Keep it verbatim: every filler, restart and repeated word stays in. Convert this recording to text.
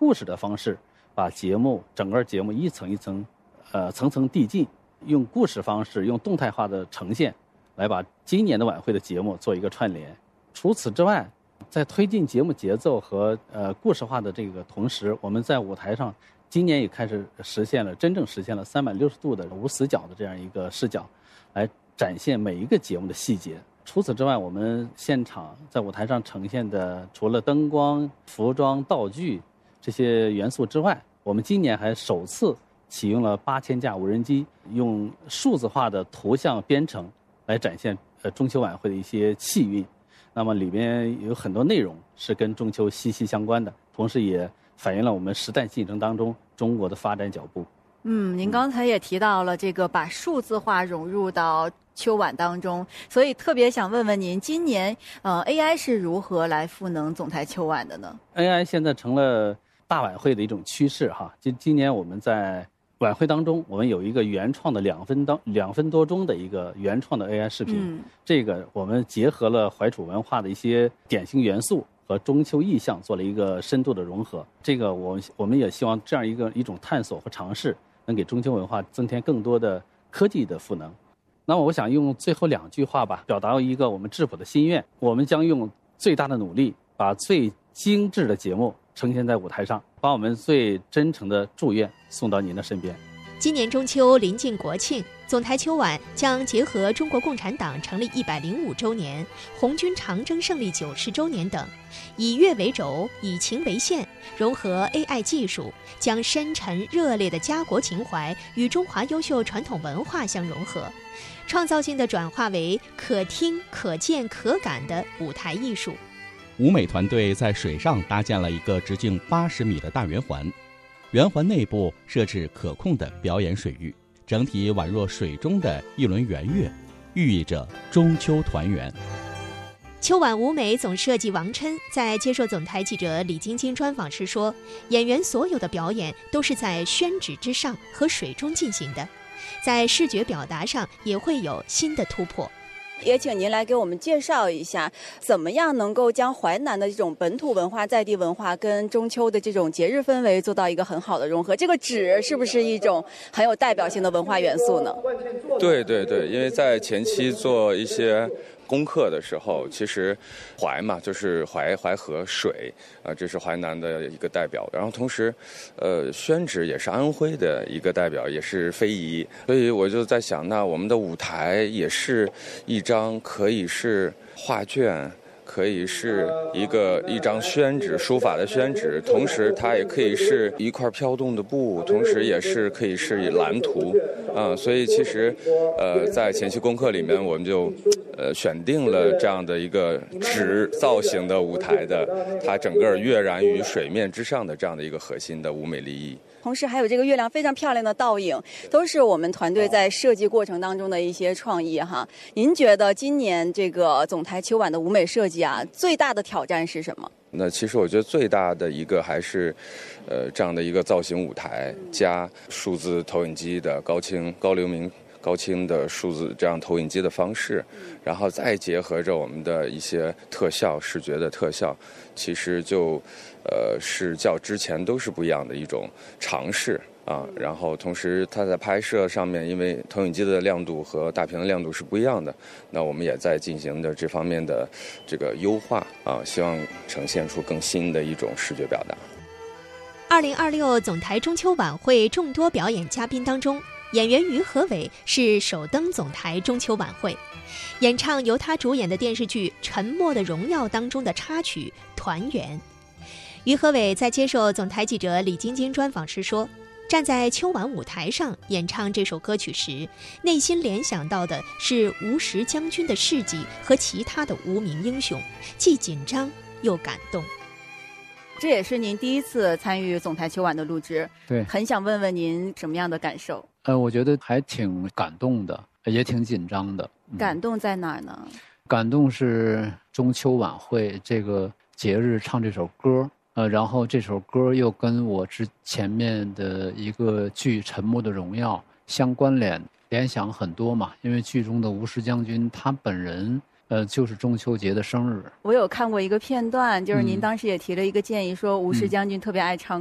故事的方式，把节目整个节目一层一层，呃层层递进，用故事方式，用动态化的呈现，来把今年的晚会的节目做一个串联。除此之外，在推进节目节奏和呃故事化的这个同时，我们在舞台上今年也开始实现了真正实现了三百六十度的无死角的这样一个视角，来展现每一个节目的细节。除此之外，我们现场在舞台上呈现的除了灯光、服装、道具这些元素之外，我们今年还首次启用了八千架无人机，用数字化的图像编程来展现呃中秋晚会的一些气韵。那么里边有很多内容是跟中秋息息相关的，同时也反映了我们时代进程当中中国的发展脚步。 嗯，您刚才也提到了这个把数字化融入到秋晚当中，所以特别想问问您，今年呃 A I 是如何来赋能总台秋晚的呢 ？A I 现在成了大晚会的一种趋势哈。今今年我们在晚会当中，我们有一个原创的两分当两分多钟的一个原创的 A I 视频， 嗯、 这个我们结合了怀楚文化的一些典型元素和中秋意象，做了一个深度的融合。这个我我们也希望这样一个一种探索和尝试，能给中秋文化增添更多的科技的赋能。那么我想用最后两句话吧，表达一个我们质朴的心愿：我们将用最大的努力，把最精致的节目呈现在舞台上，把我们最真诚的祝愿送到您的身边。 今年中秋临近国庆，总台秋晚将结合中国共产党成立一百零五周年、红军长征胜利九十周年等，以乐为轴，以情为线，融合 A I 技术，将深沉热烈的家国情怀与中华优秀传统文化相融合，创造性地转化为可听、可见、可感的舞台艺术。 舞美团队在水上搭建了一个直径八十米的大圆环，圆环内部设置可控的表演水域，整体宛若水中的一轮圆月，寓意着中秋团圆。 秋晚舞美总设计王琛在接受总台记者李晶晶专访时说，演员所有的表演都是在宣纸之上和水中进行的，在视觉表达上也会有新的突破。 也请您来给我们介绍一下，怎么样能够将淮南的这种本土文化、在地文化跟中秋的这种节日氛围做到一个很好的融合？这个纸是不是一种很有代表性的文化元素呢？ 对对对，因为在前期做一些功课的时候，其实淮嘛就是淮淮河水啊、呃，这是淮南的一个代表。然后同时，呃，宣纸也是安徽的一个代表，也是非遗。所以我就在想，那我们的舞台也是一张可以是画卷，可以是一个一张宣纸，书法的宣纸，同时它也可以是一块飘动的布，同时也是可以是蓝图啊、呃。所以其实，呃，在前期功课里面，我们就呃选定了这样的一个纸造型的舞台的，它整个跃然于水面之上的这样的一个核心的舞美立意。 同时还有这个月亮非常漂亮的倒影，都是我们团队在设计过程当中的一些创意哈。您觉得今年这个总台秋晚的舞美设计啊，最大的挑战是什么？ 那其实我觉得最大的一个还是，呃，这样的一个造型舞台加数字投影机的高清高流明。高清的数字这样投影机的方式，然后再结合着我们的一些特效视觉的特效，其实就呃是较之前都是不一样的一种尝试啊。然后同时它在拍摄上面，因为投影机的亮度和大屏的亮度是不一样的，那我们也在进行的这方面的这个优化啊，希望呈现出更新的一种视觉表达。 二零二六总台中秋晚会众多表演嘉宾当中，演员于和伟是首登总台中秋晚会，演唱由他主演的电视剧《沉默的荣耀》当中的插曲《团圆》。于和伟在接受总台记者李晶晶专访时说，站在秋晚舞台上演唱这首歌曲时，内心联想到的是吴石将军的事迹和其他的无名英雄，既紧张又感动。 这也是您第一次参与总台秋晚的录制， 对， 很想问问您什么样的感受？ 呃，我觉得还挺感动的，也挺紧张的。 嗯、感动在哪儿呢？ 感动是中秋晚会这个节日唱这首歌，呃，然后这首歌又跟我之前面的一个剧《沉默的荣耀》相关联，联想很多嘛。因为剧中的吴石将军他本人。呃，就是中秋节的生日。 我有看过一个片段，就是您当时也提了一个建议，说吴石将军特别爱唱